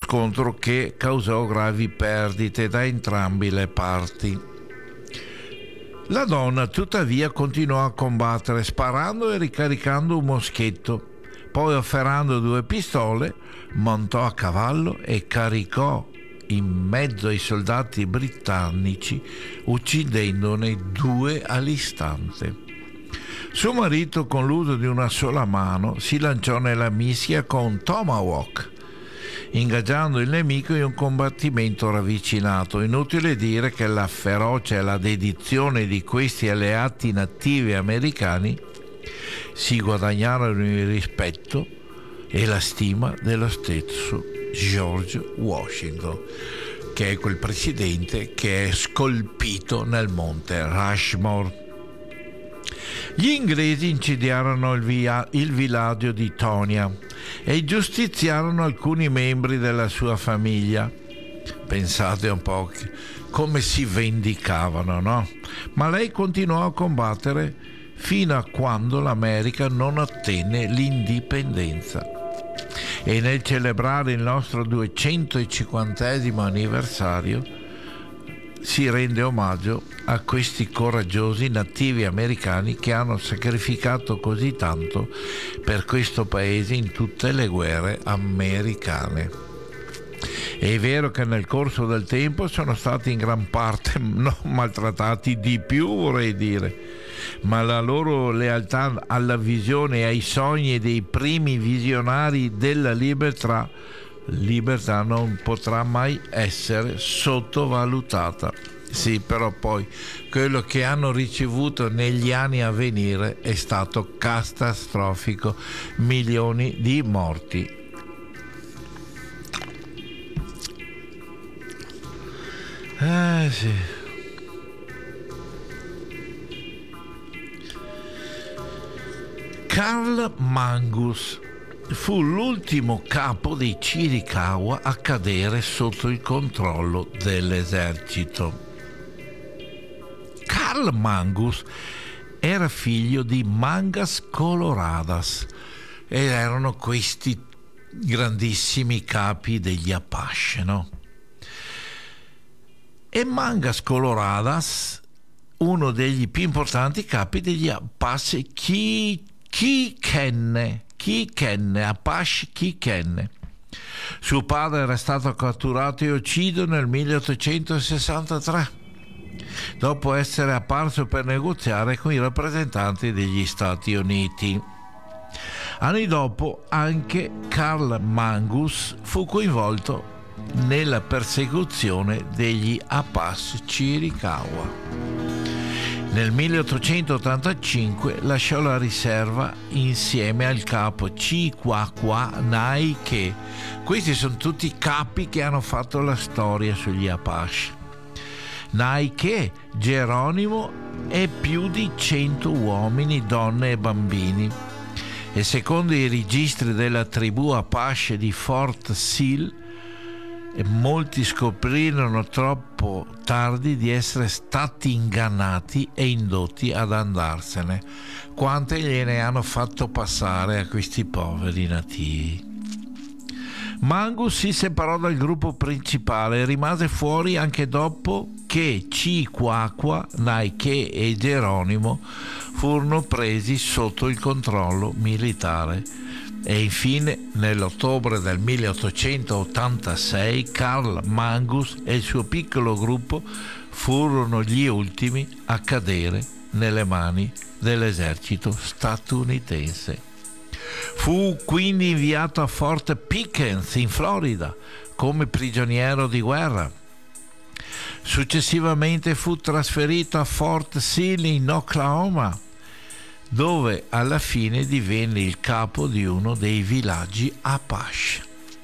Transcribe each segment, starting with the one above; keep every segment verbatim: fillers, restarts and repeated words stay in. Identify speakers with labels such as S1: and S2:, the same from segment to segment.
S1: scontro che causò gravi perdite da entrambi le parti. La donna tuttavia continuò a combattere sparando e ricaricando un moschetto, poi afferrando due pistole montò a cavallo e caricò in mezzo ai soldati britannici, uccidendone due all'istante. Suo marito, con l'uso di una sola mano, si lanciò nella mischia con Tomahawk, ingaggiando il nemico in un combattimento ravvicinato. Inutile dire che la ferocia e la dedizione di questi alleati nativi americani si guadagnarono il rispetto e la stima dello stesso George Washington, che è quel presidente che è scolpito nel monte Rushmore. Gli inglesi incendiarono il, via, il villaggio di Tonia e giustiziarono alcuni membri della sua famiglia. Pensate un po' come si vendicavano, no? Ma lei continuò a combattere fino a quando l'America non ottenne l'indipendenza. E nel celebrare il nostro duecentocinquantesimo anniversario si rende omaggio a questi coraggiosi nativi americani che hanno sacrificato così tanto per questo paese in tutte le guerre americane. È vero che nel corso del tempo sono stati in gran parte non maltrattati di più, vorrei dire, ma la loro lealtà alla visione e ai sogni dei primi visionari della libertà libertà non potrà mai essere sottovalutata. Sì, però poi quello che hanno ricevuto negli anni a venire è stato catastrofico, milioni di morti. Eh sì. Karl Mangus fu l'ultimo capo dei Chiricahua a cadere sotto il controllo dell'esercito. Karl Mangus era figlio di Mangas Coloradas ed erano questi grandissimi capi degli Apache, no? E Mangas Coloradas, uno degli più importanti capi degli Apache Kikenne, Kikenne, Apache Kikenne. Suo padre era stato catturato e ucciso nel milleottocentosessantatré, dopo essere apparso per negoziare con i rappresentanti degli Stati Uniti. Anni dopo anche Karl Mangus fu coinvolto nella persecuzione degli Apache Chiricahua. Nel milleottocentottantacinque lasciò la riserva insieme al capo Chiquaqua Naike. Questi sono tutti i capi che hanno fatto la storia sugli Apache. Naike, Geronimo e più di cento uomini, donne e bambini. E secondo i registri della tribù Apache di Fort Sill, e molti scoprirono troppo tardi di essere stati ingannati e indotti ad andarsene. Quante gliene hanno fatto passare a questi poveri nativi. Mangus si separò dal gruppo principale e rimase fuori anche dopo che Chiquaqua, Naike e Geronimo furono presi sotto il controllo militare. E infine, nell'ottobre del milleottocentottantasei, Karl Mangus e il suo piccolo gruppo furono gli ultimi a cadere nelle mani dell'esercito statunitense. Fu quindi inviato a Fort Pickens in Florida come prigioniero di guerra. Successivamente fu trasferito a Fort Sill in Oklahoma, dove alla fine divenne il capo di uno dei villaggi Apache.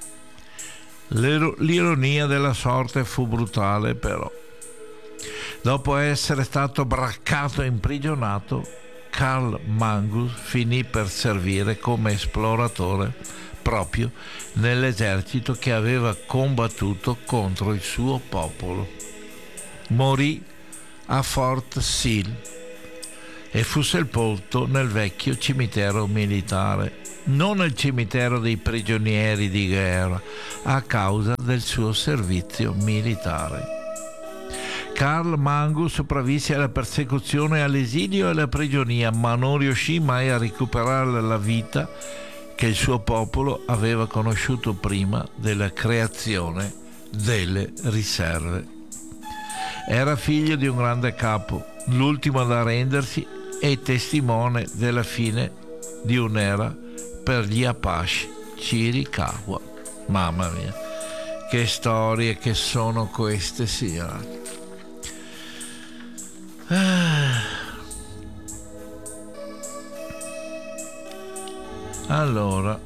S1: L'ironia della sorte fu brutale, però. Dopo essere stato braccato e imprigionato, Karl Mangus finì per servire come esploratore proprio nell'esercito che aveva combattuto contro il suo popolo. Morì a Fort Sill e fu sepolto nel vecchio cimitero militare. non al cimitero dei prigionieri di guerra, a causa del suo servizio militare. Carl Mangu sopravvisse alla persecuzione, all'esilio e alla prigionia, ma non riuscì mai a recuperare la vita che il suo popolo aveva conosciuto prima della creazione delle riserve. Era figlio di un grande capo, l'ultimo ad arrendersi e testimone della fine di un'era per gli Apache Chiricahua. Mamma mia, che storie che sono queste, signore. Ah. Allora,